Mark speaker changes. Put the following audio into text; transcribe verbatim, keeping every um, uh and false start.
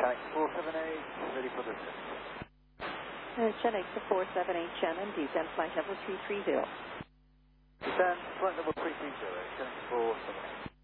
Speaker 1: Connect four seven eight, ready for the test.
Speaker 2: Uh, Connect to four seven eight Shannon, descend flight level three three zero.
Speaker 1: Descend flight level three three zero, Connect four seven eight.